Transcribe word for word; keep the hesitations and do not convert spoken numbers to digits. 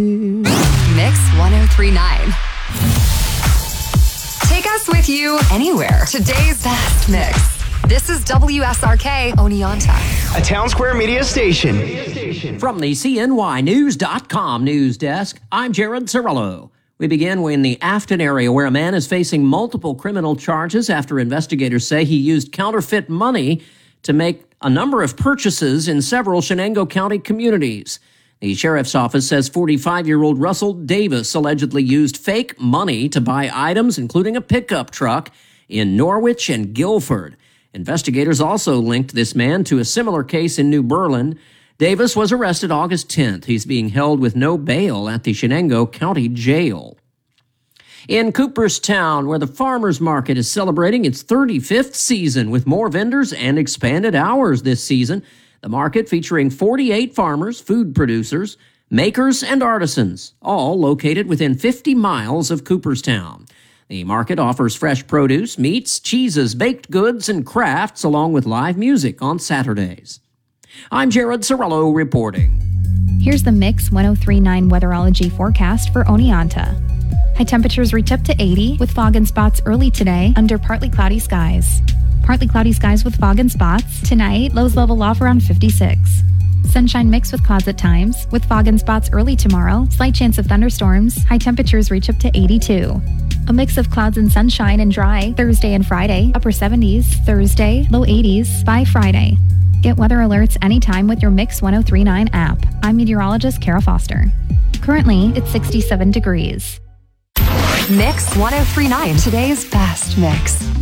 Mix ten thirty-nine. Take us with you anywhere. Today's best mix. This is W S R K Oneonta, a Town Square Media station. From the C N Y News dot com news desk, I'm Jared Cirillo. We begin in the Afton area, where a man is facing multiple criminal charges after investigators say he used counterfeit money to make a number of purchases in several Shenango County communities. The sheriff's office says forty-five-year-old Russell Davis allegedly used fake money to buy items, including a pickup truck, in Norwich and Guilford. Investigators also linked this man to a similar case in New Berlin. Davis was arrested August tenth. He's being held with no bail at the Shenango County Jail. In Cooperstown, where the farmers market is celebrating its thirty-fifth season with more vendors and expanded hours this season, the market featuring forty-eight farmers, food producers, makers, and artisans, all located within fifty miles of Cooperstown. The market offers fresh produce, meats, cheeses, baked goods, and crafts, along with live music on Saturdays. I'm Jared Cirillo reporting. Here's the Mix ten thirty-nine weatherology forecast for Oneonta. High temperatures reach up to eighty with fog and spots early today under partly cloudy skies. Partly cloudy skies with fog and spots. Tonight, lows level off around fifty-six. Sunshine mixed with clouds at times, with fog and spots early tomorrow. Slight chance of thunderstorms. High temperatures reach up to eighty-two. A mix of clouds and sunshine and dry Thursday and Friday. Upper seventies. Thursday, low eighties by Friday. Get weather alerts anytime with your Mix ten thirty-nine app. I'm meteorologist Kara Foster. Currently, it's sixty-seven degrees. Mix ten thirty-nine. Today's best mix.